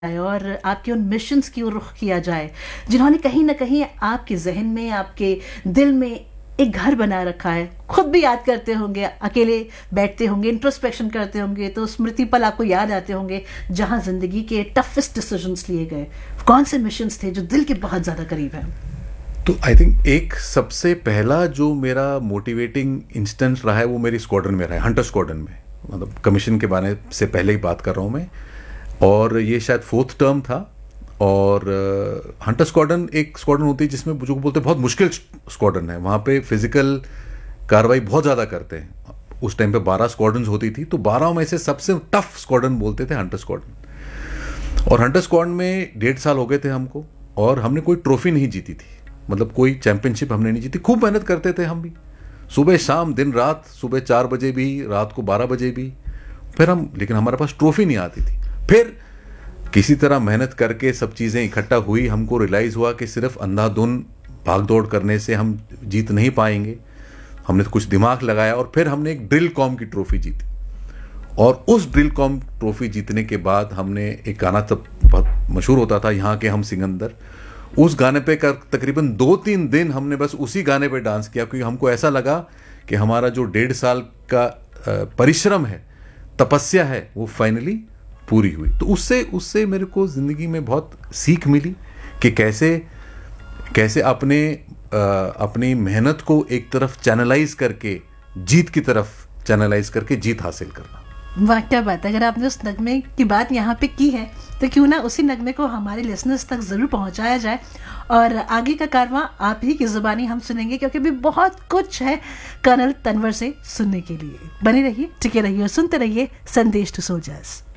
और आपके उन मिशंस की ओर रुख किया जाए जिन्होंने कहीं ना कहीं आपके जहन में, आपके दिल में एक घर बना रखा है। खुद भी याद करते होंगे, अकेले बैठते होंगे, इंट्रोस्पेक्शन करते होंगे तो स्मृति पल आपको याद आते होंगे जहां जिंदगी के टफेस्ट डिसीजंस लिए गए। कौन से मिशंस थे जो दिल के बहुत ज्यादा करीब हैं? तो आई थिंक एक सबसे पहला जो मेरा मोटिवेटिंग इंस्टेंस रहा है वो मेरी स्क्वाड्रन में रहा है, हंटर स्क्वाड्रन में। मतलब कमीशन के बारे से पहले ही बात कर रहा हूँ मैं, और ये शायद 4th टर्म था। और हंटर स्क्वाड्रन एक स्क्वाड्रन होती है जिसमें जो बोलते हैं बहुत मुश्किल स्क्वाड्रन है। वहाँ पे फिजिकल कार्रवाई बहुत ज़्यादा करते हैं। उस टाइम पे 12 स्क्वाड्रन होती थी, तो 12 में से सबसे टफ स्क्वाड्रन बोलते थे हंटर स्क्वाड्रन। और हंटर स्क्वाड्रन में 1.5 साल हो गए थे हमको, और हमने कोई ट्रॉफी नहीं जीती थी। मतलब कोई चैंपियनशिप हमने नहीं जीती। खूब मेहनत करते थे हम भी, सुबह शाम दिन रात, सुबह 4 बजे भी, रात को 12 बजे भी। फिर लेकिन हमारे पास ट्रॉफी नहीं आती थी। फिर किसी तरह मेहनत करके सब चीज़ें इकट्ठा हुई, हमको रियलाइज़ हुआ कि सिर्फ अंधाधुन भाग दौड़ करने से हम जीत नहीं पाएंगे। हमने कुछ दिमाग लगाया और फिर हमने एक ड्रिल कॉम की ट्रॉफी जीती। और उस ड्रिल कॉम ट्रॉफी जीतने के बाद हमने एक गाना तब बहुत मशहूर होता था, यहाँ के हम सिकंदर। उस गाने पे तकरीबन 2-3 दिन हमने बस उसी गाने पे डांस किया, क्योंकि हमको ऐसा लगा कि हमारा जो 1.5 साल का परिश्रम है, तपस्या है, वो फाइनली पूरी हुई। तो उससे मेरे को ज़िंदगी में बहुत सीख मिली कि कैसे अपनी मेहनत को एक तरफ चैनलाइज करके जीत की तरफ चैनलाइज करके जीत हासिल करना। वाह क्या बात है। अगर आपने उस नगमे की बात यहाँ पे की है तो क्यों ना उसी नगमे को हमारे लिसनर्स तक ज़रूर पहुँचाया जाए, और आगे का कारवां आप ही की ज़ुबानी हम सुनेंगे, क्योंकि भी बहुत कुछ है कर्नल तनवर से सुनने के लिए। बने रहिए, टिके रहिए और सुनते रहिए संदेश टू सोल्जर्स।